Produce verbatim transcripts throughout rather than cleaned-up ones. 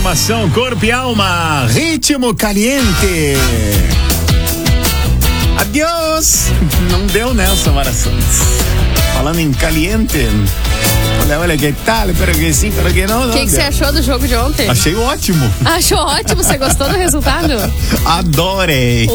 informação, corpo e alma, ritmo caliente. Adiós. Não deu nessa, Mara Santos. Falando em caliente. Olha, olha, que tal? Pero que sim, pero que não. O que você achou do jogo de ontem? Achei ótimo. Achou ótimo? Você gostou do resultado? Adorei.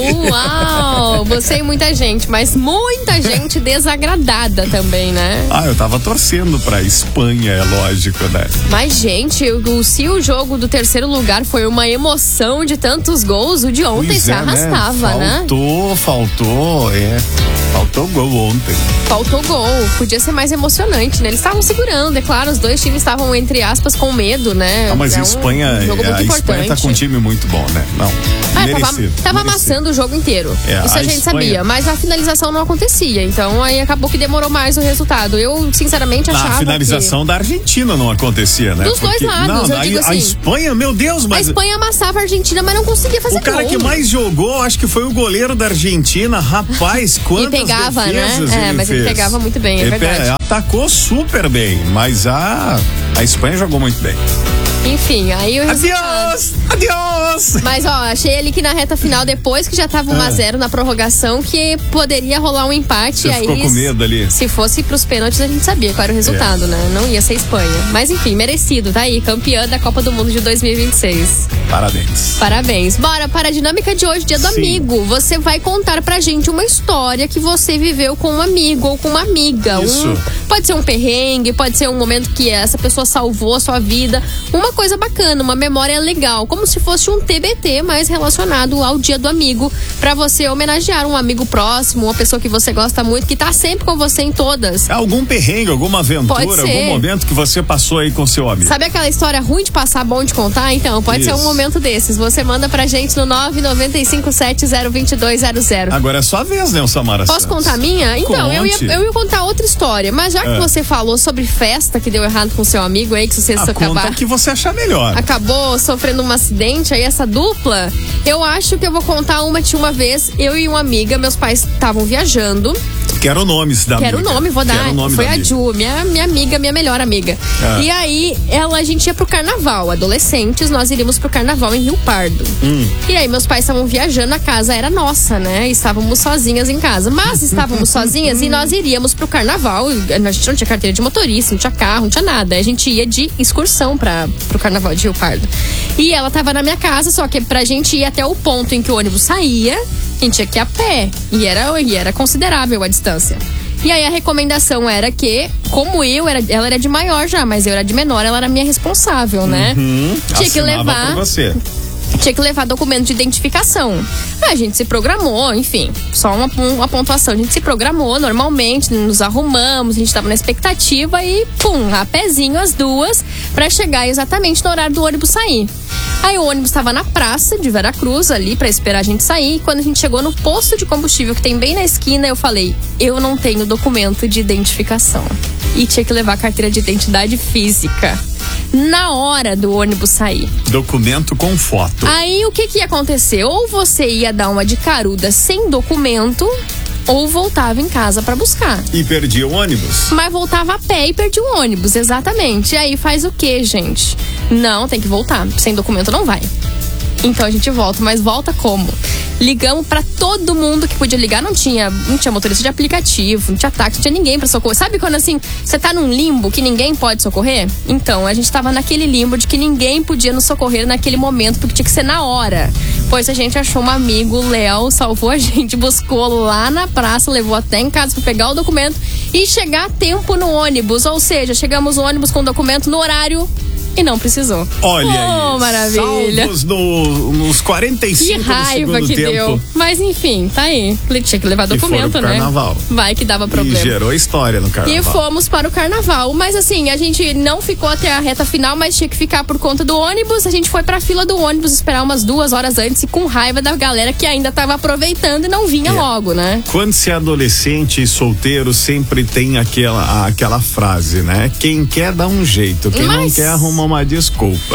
Uau! Você e muita gente, mas muita gente desagradada também, né? Ah, eu tava torcendo pra Espanha, é lógico, né? Mas, gente, o, se o jogo do terceiro lugar foi uma emoção de tantos gols, o de ontem Pois se é, arrastava, né? né? Faltou, faltou, é. Faltou gol ontem. Faltou gol. Podia ser mais emocionante, né? Eles estavam segurando, é claro, os dois times estavam, entre aspas, com medo, né? Ah, mas é a um Espanha, jogo muito a Espanha tá com um time muito bom, né? Não, ah, merecido. Tava, tava merecido. amassando o jogo inteiro. É, Isso a, a gente Espanha... sabia, mas a finalização não acontecia. Então aí acabou que demorou mais o resultado. Eu, sinceramente, achava A finalização que... da Argentina não acontecia, né? Dos Porque, dois lados, não, eu a, digo assim, a Espanha, meu Deus, mas... A Espanha amassava a Argentina, mas não conseguia fazer o cara gol. que mais jogou, acho que foi o goleiro da Argentina. Rapaz, quantas E pegava, defesas né? É, ele mas fez. ele pegava muito bem, é ele verdade. Atacou super bem, mas a, a Espanha jogou muito bem. Enfim, aí o Adiós! Adiós! Mas, ó, achei ali que na reta final, depois que já tava um a zero na prorrogação, que poderia rolar um empate. Você e aí, ficou com medo ali? Se fosse pros pênaltis, a gente sabia qual era o resultado, é. né? Não ia ser Espanha. Mas, enfim, merecido, tá aí, campeã da Copa do Mundo de dois mil e vinte e seis. Parabéns. Parabéns. Bora para a dinâmica de hoje, dia do Sim. amigo. Você vai contar pra gente uma história que você viveu com um amigo ou com uma amiga. Isso. Um, pode ser um perrengue, pode ser um momento que essa pessoa salvou a sua vida. Uma coisa bacana, uma memória legal, como se fosse um T B T, mas relacionado ao dia do amigo, pra você homenagear um amigo próximo, uma pessoa que você gosta muito, que tá sempre com você em todas. Algum perrengue, alguma aventura, algum momento que você passou aí com seu amigo. Sabe aquela história ruim de passar, bom de contar? Então, pode Isso. ser um momento desses. Você manda pra gente no nove nove cinco sete zero dois dois zero zero. Agora é sua vez, né, Samara? Posso Santos? contar a minha? Então, eu ia, Conte. eu ia contar outra história, mas já que É. você falou sobre festa que deu errado com seu amigo aí, que se você Ah, acabar... conta o que você achar melhor. acabou sofrendo um acidente aí, essa dupla, eu acho que eu vou contar uma de uma vez. Eu e uma amiga, meus pais estavam viajando. Quero nomes da Quero o amiga. nome, vou dar. Quero o nome Foi da a amiga. Ju, minha, minha amiga, minha melhor amiga. Ah. E aí, ela, a gente ia pro carnaval. Adolescentes, nós iríamos pro carnaval em Rio Pardo. Hum. E aí, meus pais estavam viajando, a casa era nossa, né? Estávamos sozinhas em casa. Mas estávamos sozinhas e nós iríamos pro carnaval. A gente não tinha carteira de motorista, não tinha carro, não tinha nada. A gente ia de excursão pra, pro carnaval de Rio Pardo. E ela tava na minha casa, só que pra gente ir até o ponto em que o ônibus saía, a gente tinha que ir a pé. E era, e era considerável a distância. E aí a recomendação era que, como eu, era, ela era de maior já, mas eu era de menor, ela era minha responsável, né? Hum, Tinha que assinava levar. por você. Tinha que levar documento de identificação. A gente se programou, enfim, só uma, uma pontuação. A gente se programou normalmente, nos arrumamos, a gente tava na expectativa e, pum, a pezinho as duas pra chegar exatamente no horário do ônibus sair. Aí o ônibus estava na praça de Veracruz ali pra esperar a gente sair. E quando a gente chegou no posto de combustível que tem bem na esquina, eu falei, eu não tenho documento de identificação. E tinha que levar a carteira de identidade física na hora do ônibus sair. Documento com foto. Aí o que que ia acontecer? Ou você ia dar uma de caruda sem documento, ou voltava em casa pra buscar. E perdi o ônibus. Mas voltava a pé e perdi o ônibus, exatamente. E aí faz o quê, gente? Não, tem que voltar. Sem documento não vai. Então a gente volta, mas volta como? Ligamos pra todo mundo que podia ligar, não tinha, não tinha motorista de aplicativo, não tinha táxi, não tinha ninguém pra socorrer. Sabe quando assim, você tá num limbo que ninguém pode socorrer? Então, a gente tava naquele limbo de que ninguém podia nos socorrer naquele momento, porque tinha que ser na hora. Pois a gente achou um amigo, o Léo, salvou a gente, buscou lá na praça, levou até em casa pra pegar o documento e chegar a tempo no ônibus. Ou seja, chegamos no ônibus com o documento no horário e não precisou. Olha oh, aí. Maravilha. Salvos no, nos quarenta e cinco Que raiva do que tempo. deu. Mas enfim, tá aí. Tinha que levar documento, e foram pro né? carnaval. Vai que dava problema. E gerou história no carnaval. E fomos para o carnaval. Mas assim, a gente não ficou até a reta final, mas tinha que ficar por conta do ônibus. A gente foi pra fila do ônibus esperar umas duas horas antes e com raiva da galera que ainda tava aproveitando e não vinha É. logo, né? Quando você é adolescente e solteiro, sempre tem aquela, aquela frase, né? Quem quer dá um jeito, quem Mas... não quer arruma uma desculpa.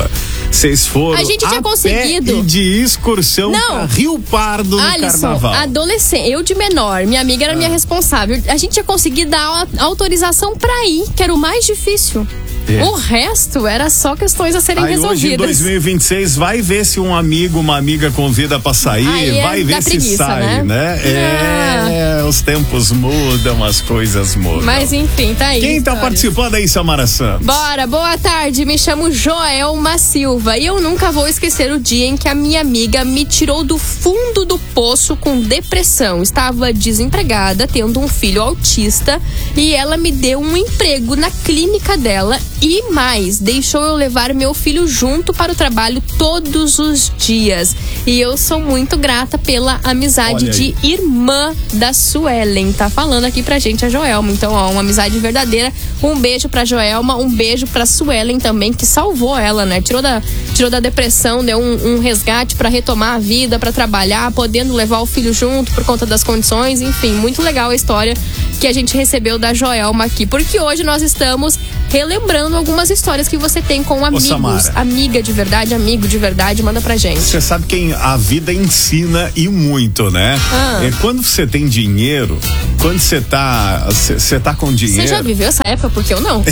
Vocês foram A gente tinha a conseguido. pé e de excursão Não. pra Rio Pardo no Alisson, carnaval. adolescente, eu de menor, minha amiga era Ah. minha responsável. A gente tinha conseguido dar a autorização pra ir, que era o mais difícil. É. O resto era só questões a serem Aí hoje em resolvidas. dois mil e vinte e seis vai ver se um amigo, uma amiga convida pra sair, Aí é vai ver da se preguiça, sai, né? né? É, os tempos mudam, as coisas mudam. Mas enfim, tá aí. Quem tá histórias. participando aí, Samara Santos? Bora, boa tarde, me chamo Joelma Silva e eu nunca vou esquecer o dia em que a minha amiga me tirou do fundo do poço com depressão. Estava desempregada, tendo um filho autista e ela me deu um emprego na clínica dela e mais, deixou eu levar meu filho junto para o trabalho todos os dias. E eu sou muito grata pela amizade Olha de aí. irmã da Suelen. Tá falando aqui pra gente a Joelma. Então, ó, uma amizade verdadeira. Um beijo pra Joelma, um beijo pra Suelen também, que salvou ela, né? Tirou da, tirou da depressão, deu um, um resgate pra retomar a vida, pra trabalhar, podendo levar o filho junto por conta das condições. Enfim, muito legal a história que a gente recebeu da Joelma aqui. Porque hoje nós estamos relembrando algumas histórias que você tem com amigos. Samara. Amiga de verdade, amigo de verdade, manda pra gente. Você sabe quem a vida ensina e muito, né? Ah. É quando você tem dinheiro, quando você tá, você tá com dinheiro. Você já viveu essa época? Porque eu não.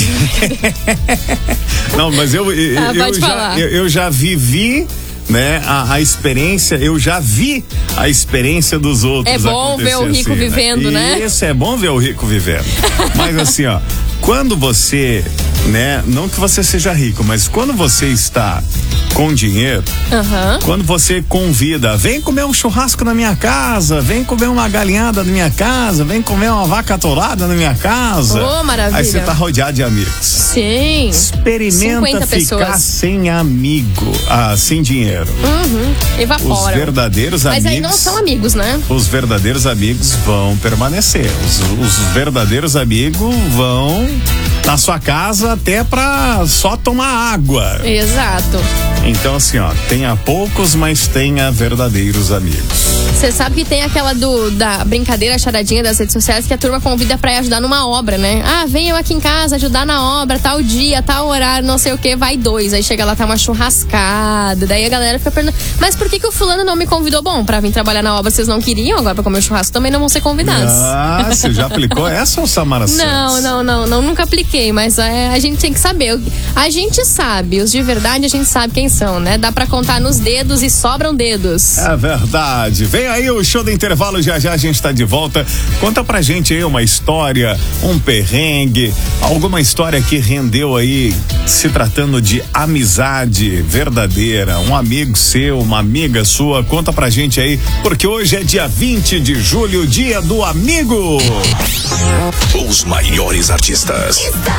Não, mas eu eu, Ah, eu pode já falar. eu, eu já vivi, né, a, a experiência, eu já vi a experiência dos outros. É bom ver o acontecer rico assim, vivendo, né? Isso, é bom ver o rico vivendo. Mas assim, ó, quando você, né, não que você seja rico, mas quando você está com dinheiro, Aham. quando você convida, vem comer um churrasco na minha casa, vem comer uma galinhada na minha casa, vem comer uma vaca atolada na minha casa. Ô, maravilha. Aí você tá rodeado de amigos. Sim. Experimenta cinquenta ficar pessoas. sem amigo, ah, sem dinheiro. Uhum. Os Evapora. verdadeiros Mas amigos. aí não são amigos, né? Os verdadeiros amigos vão permanecer. Os, os verdadeiros amigos vão na sua casa até pra só tomar água. Exato. Então, assim, ó, tenha poucos, mas tenha verdadeiros amigos. Você sabe que tem aquela do, da brincadeira, charadinha das redes sociais que a turma convida pra ir ajudar numa obra, né? Ah, vem eu aqui em casa ajudar na obra, tal dia, tal horário, não sei o que, vai dois. Aí chega lá, tá uma churrascada. Daí a galera fica perguntando, mas por que que o fulano não me convidou? Bom, pra vir trabalhar na obra vocês não queriam, agora pra comer churrasco também não vão ser convidados. Ah, você já aplicou essa ou Samara Santos? Não, não, não, não, nunca apliquei, mas é, a gente tem que saber. A gente sabe, os de verdade a gente sabe quem são, né? Dá pra contar nos dedos e sobram dedos. É verdade. Vem aí o show do intervalo, já já a gente tá de volta. Conta pra gente aí uma história, um perrengue, alguma história que rendeu aí, se tratando de amizade verdadeira, um amigo seu, uma amiga sua, conta pra gente aí, porque hoje é dia vinte de julho, dia do amigo. Os maiores artistas.